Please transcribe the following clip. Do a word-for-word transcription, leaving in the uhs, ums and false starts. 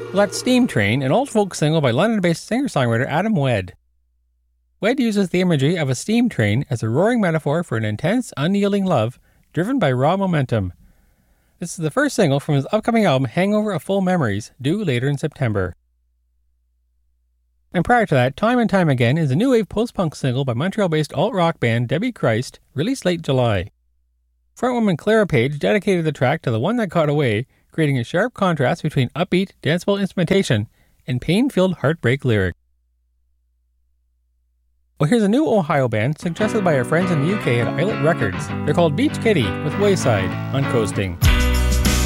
Well, that's Steam Train, an old folk single by London-based singer-songwriter Adam Wedd. Wedd uses the imagery of a steam train as a roaring metaphor for an intense, unyielding love driven by raw momentum. This is the first single from his upcoming album Hangover of Full Memories, due later in September. And prior to that, Time and Time Again is a new wave post-punk single by Montreal-based alt-rock band Debbie Christ, released late July. Frontwoman Clara Page dedicated the track to the one that caught away, creating a sharp contrast between upbeat, danceable instrumentation and pain-filled heartbreak lyrics. Well, here's a new Ohio band suggested by our friends in the U K at Islet Records. They're called Beach Kitty with Wayside on Coasting.